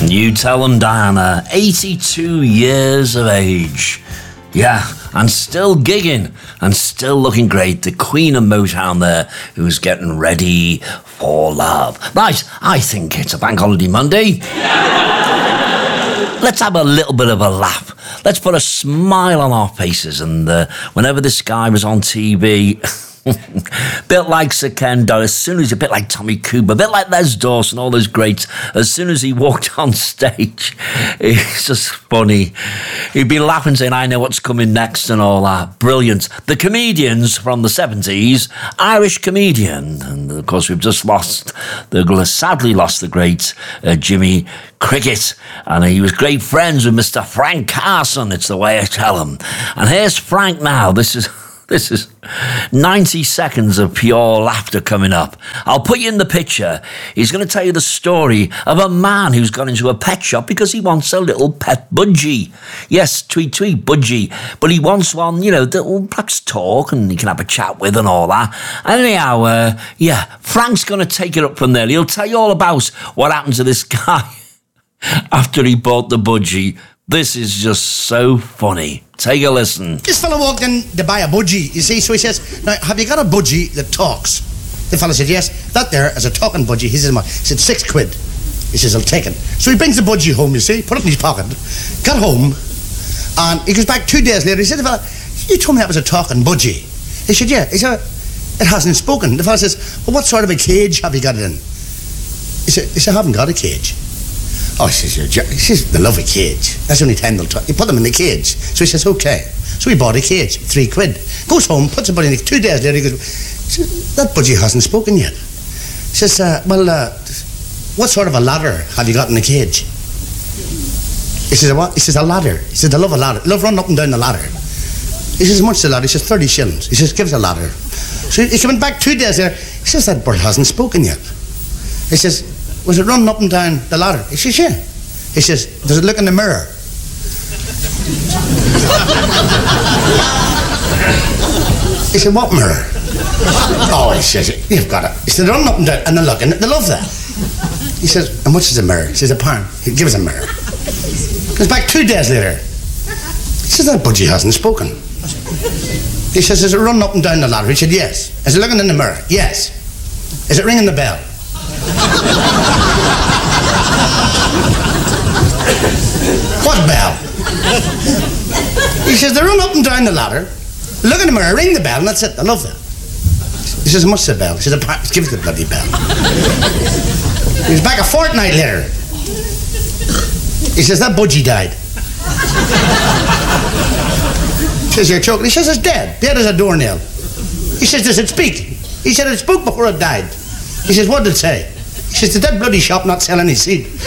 You tell them, Diana, 82 years of age. Yeah, and still gigging and still looking great. The Queen of Motown there, who's getting ready for love. Right, I think it's a bank holiday Monday. Let's have a little bit of a laugh. Let's put a smile on our faces. And whenever this guy was on TV... bit like Sir Ken Doris, as soon as a bit like Tommy Cooper, a bit like Les Dawson, all those greats, as soon as he walked on stage, it's just funny. He'd be laughing saying, I know what's coming next and all that. Brilliant. The comedians from the 70s, Irish comedian, and of course we've just sadly lost the great Jimmy Cricket, and he was great friends with Mr. Frank Carson, it's the way I tell him. And here's Frank now. This is 90 seconds of pure laughter coming up. I'll put you in the picture. He's going to tell you the story of a man who's gone into a pet shop because he wants a little pet budgie. Yes, tweet, budgie. But he wants one, that will perhaps talk and he can have a chat with and all that. Anyhow, Frank's going to take it up from there. He'll tell you all about what happened to this guy after he bought the budgie. This is just so funny. Take a listen. This fella walked in to buy a budgie, you see, so he says, now, have you got a budgie that talks? The fella said, yes, that there is a talking budgie. He said, £6. He says, I'll take it. So he brings the budgie home, you see, put it in his pocket, got home, and he goes back 2 days later. He said, the fella, you told me that was a talking budgie. He said, yeah. He said, it hasn't spoken. The fella says, well, what sort of a cage have you got it in? He said, I haven't got a cage. Oh, he says, they love a cage. That's the only time they'll talk. You put them in the cage. So he says, okay. So he bought a cage, £3. Goes home, puts the budgie in the 2 days later, he goes, that budgie hasn't spoken yet. He says, what sort of a ladder have you got in the cage? He says, what? He says, a ladder. He says, they love a ladder. They love running up and down the ladder. He says, how much is the ladder? He says, 30 shillings. He says, give us a ladder. So he's coming back 2 days later. He says, that bird hasn't spoken yet. He says, was it running up and down the ladder? He says, yeah. He says, does it look in the mirror? He said, what mirror? Oh, he says, you've got it. He said, they're running up and down and they're looking. They love that. He says, how much is a mirror? He says, £1. He gives us a mirror. Goes back 2 days later. He says, that budgie hasn't spoken. He says, is it running up and down the ladder? He said, yes. Is it looking in the mirror? Yes. Is it ringing the bell? What bell? He says, they run up and down the ladder, look in the mirror, ring the bell, and that's it. I love that. He says, how much is the bell? He says, give us the bloody bell. He was back a fortnight later. He says, that budgie died. He says, you're joking. He says, it's dead. Dead as a doornail. He says, does it speak? He said, it spoke before it died. He says, what did it say? He says, did that bloody shop not sell any seed?